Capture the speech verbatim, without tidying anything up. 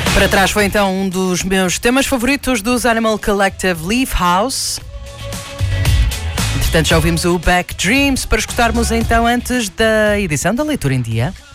Para trás foi então um dos meus temas favoritos dos Animal Collective, Leaf House. Entretanto, já ouvimos o Back Dreams para escutarmos então antes da edição da Leitura em Dia.